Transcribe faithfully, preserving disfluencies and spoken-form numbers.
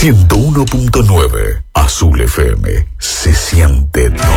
ciento uno punto nueve Azul F M se siente todo.